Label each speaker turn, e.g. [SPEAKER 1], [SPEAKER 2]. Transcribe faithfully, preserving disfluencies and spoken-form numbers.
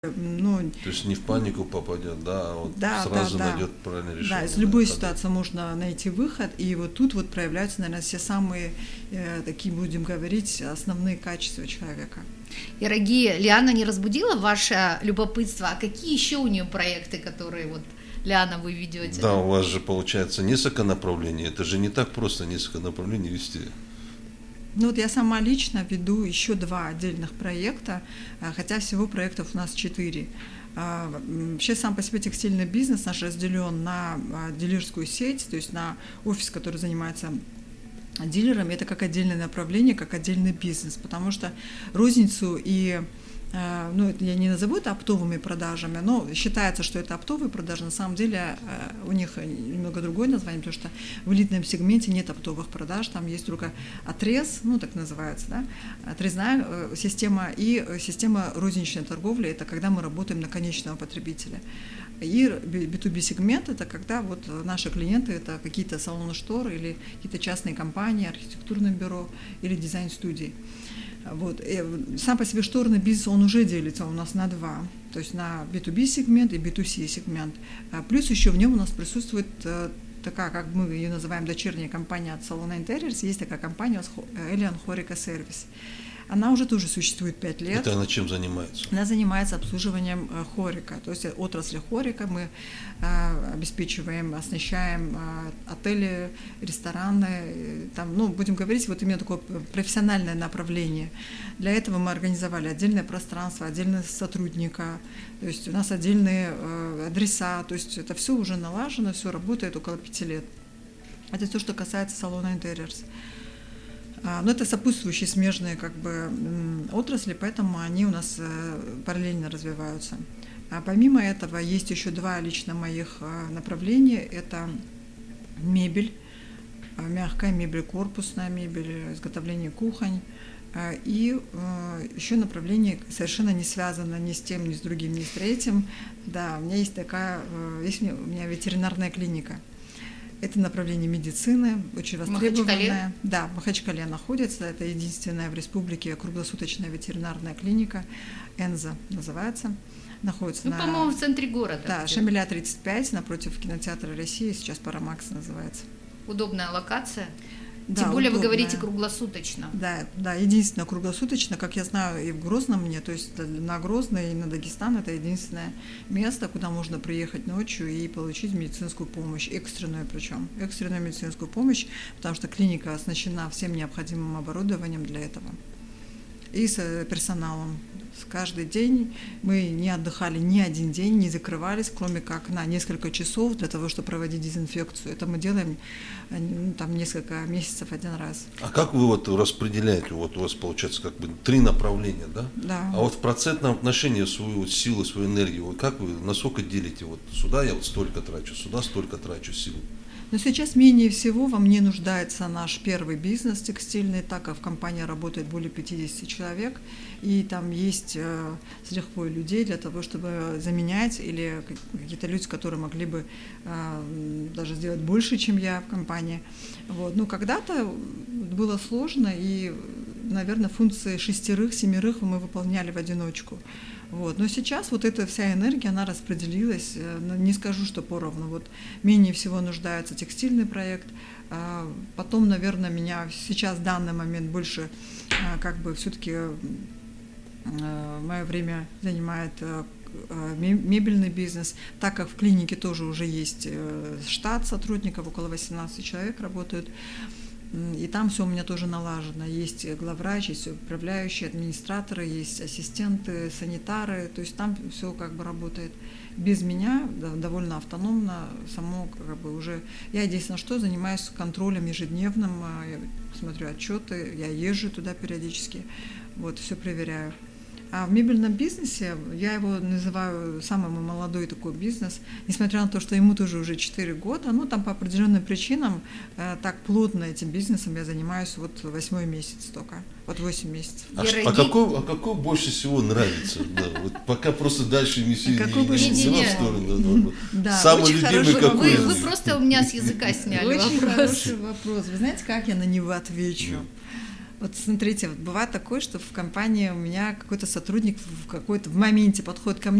[SPEAKER 1] Ну,
[SPEAKER 2] То есть не в панику попадет, да, а вот
[SPEAKER 1] да,
[SPEAKER 2] сразу
[SPEAKER 1] да,
[SPEAKER 2] найдет
[SPEAKER 1] да.
[SPEAKER 2] правильное решение.
[SPEAKER 1] Да, из любой
[SPEAKER 2] да,
[SPEAKER 1] ситуации можно найти выход, и вот тут вот проявляются, наверное, все самые, э, такие, будем говорить, основные качества человека.
[SPEAKER 3] Ироги, Лиана не разбудила ваше любопытство? А какие еще у нее проекты, которые вот, Лиана, вы ведете?
[SPEAKER 2] Да, у вас же получается несколько направлений, это же не так просто несколько направлений вести.
[SPEAKER 1] Ну вот я сама лично веду еще два отдельных проекта, хотя всего проектов у нас четыре. Вообще сам по себе текстильный бизнес наш разделен на дилерскую сеть, то есть на офис, который занимается дилерами. Это как отдельное направление, как отдельный бизнес, потому что розницу и ну, я не назову это оптовыми продажами, но считается, что это оптовые продажи. На самом деле у них немного другое название, потому что в элитном сегменте нет оптовых продаж, там есть только отрез, ну так называется, да, отрезная система и система розничной торговли, это когда мы работаем на конечного потребителя. И би ту би сегмент это когда вот наши клиенты это какие-то салоны штор или какие-то частные компании, архитектурное бюро или дизайн-студии. Вот. И сам по себе шторный бизнес, он уже делится у нас на два, то есть на би ту би сегмент и би ту си сегмент. Плюс еще в нем у нас присутствует такая, как мы ее называем, дочерняя компания от салона Interiors, есть такая компания Элиан Хорико Сервис. Она уже тоже существует пять лет.
[SPEAKER 2] Это она чем занимается?
[SPEAKER 1] Она занимается обслуживанием хорика, то есть отрасли хорика. Мы э, обеспечиваем, оснащаем э, отели, рестораны. Там, ну, будем говорить, вот именно такое профессиональное направление. Для этого мы организовали отдельное пространство, отдельного сотрудника. То есть у нас отдельные э, адреса. То есть это все уже налажено, все работает около пяти лет. Это то, что касается салона Interiors. Но это сопутствующие смежные как бы отрасли, поэтому они у нас параллельно развиваются. А помимо этого есть еще два лично моих направления. Это мебель, мягкая мебель, корпусная мебель, изготовление кухонь. И еще направление совершенно не связано ни с тем, ни с другим, ни с третьим. Да, у меня есть такая, есть у меня ветеринарная клиника. Это направление медицины, очень востребованное. Да, в Махачкале находится. Это единственная в республике круглосуточная ветеринарная клиника. Энза называется. Находится
[SPEAKER 3] ну,
[SPEAKER 1] на...
[SPEAKER 3] по-моему, в центре города.
[SPEAKER 1] Да, Шамиля тридцать пять, напротив кинотеатра России. Сейчас Парамакс называется.
[SPEAKER 3] Удобная локация.
[SPEAKER 1] Да,
[SPEAKER 3] Тем более
[SPEAKER 1] удобная.
[SPEAKER 3] Вы говорите круглосуточно.
[SPEAKER 1] Да, да, единственное круглосуточно, как я знаю, и в Грозном мне, то есть на Грозный и на Дагестан это единственное место, куда можно приехать ночью и получить медицинскую помощь, экстренную причем, экстренную медицинскую помощь, потому что клиника оснащена всем необходимым оборудованием для этого. И с персоналом. Каждый день мы не отдыхали ни один день, не закрывались, кроме как на несколько часов для того, чтобы проводить дезинфекцию. Это мы делаем ну, там несколько месяцев один раз.
[SPEAKER 2] А как вы вот распределяете? Вот у вас получается как бы три направления, да?
[SPEAKER 1] Да.
[SPEAKER 2] А вот в процентном отношении свою силу, свою энергию, вот как вы, насколько делите? Вот сюда я вот столько трачу, сюда столько трачу сил.
[SPEAKER 1] Но сейчас менее всего во мне нуждается наш первый бизнес текстильный, так как в компании работает более пятидесяти человек, и там есть э, с лихвой людей для того, чтобы заменять, или какие-то люди, которые могли бы э, даже сделать больше, чем я в компании. Вот. Но когда-то было сложно, и, наверное, функции шестерых, семерых мы выполняли в одиночку. Вот. Но сейчас вот эта вся энергия, она распределилась, не скажу, что поровну. Вот менее всего нуждается текстильный проект. Потом, наверное, меня сейчас в данный момент больше как бы все-таки мое время занимает мебельный бизнес, так как в клинике тоже уже есть штат сотрудников, около восемнадцати человек работают. И там все у меня тоже налажено. Есть главврач, есть управляющие, администраторы, есть ассистенты, санитары. То есть там все как бы работает без меня, довольно автономно. Само как бы уже... Я единственное, что занимаюсь контролем ежедневным. Я смотрю отчеты, я езжу туда периодически. Вот, все проверяю. А в мебельном бизнесе, я его называю самый молодой такой бизнес, несмотря на то, что ему тоже уже четыре года, но там по определенным причинам э, так плотно этим бизнесом я занимаюсь вот восьмой месяц только, вот восемь месяцев.
[SPEAKER 2] А, а, какой, а какой больше всего нравится? Да, вот пока просто дальше не сильно
[SPEAKER 1] не, не,
[SPEAKER 3] не, не,
[SPEAKER 2] в сторону.
[SPEAKER 1] Да, да,
[SPEAKER 2] самый любимый какой?
[SPEAKER 3] Вы, вы просто у меня с языка сняли
[SPEAKER 1] очень
[SPEAKER 3] вопрос.
[SPEAKER 1] Хороший вопрос. Вы знаете, как я на него отвечу? Вот смотрите, вот бывает такое, что в компании у меня какой-то сотрудник в какой-то в моменте подходит ко мне